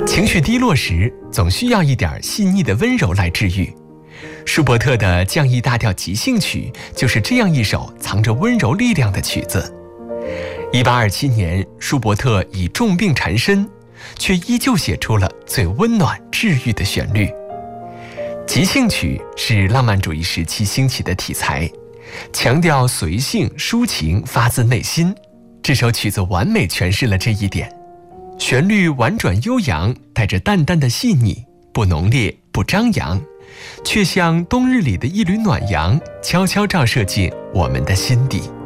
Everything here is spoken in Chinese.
情绪低落时，总需要一点细腻的温柔来治愈。舒伯特的降 E 大调即兴曲就是这样一首藏着温柔力量的曲子。1827年，舒伯特以重病缠身，却依旧写出了最温暖治愈的旋律。即兴曲是浪漫主义时期兴起的题材，强调随性抒情，发自内心。这首曲子完美诠释了这一点。旋律婉转悠扬，带着淡淡的细腻，不浓烈不张扬，却像冬日里的一缕暖阳，悄悄照射进我们的心底。